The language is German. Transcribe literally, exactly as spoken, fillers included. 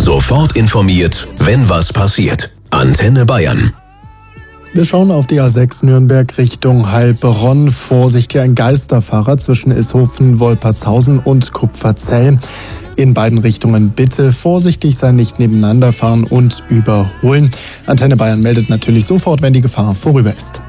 Sofort informiert, wenn was passiert. Antenne Bayern. Wir schauen auf die A sechs Nürnberg Richtung Heilbronn. Vorsicht, hier ein Geisterfahrer zwischen Ishofen, Wolpertshausen und Kupferzell. In beiden Richtungen bitte vorsichtig sein, nicht nebeneinander fahren und überholen. Antenne Bayern meldet natürlich sofort, wenn die Gefahr vorüber ist.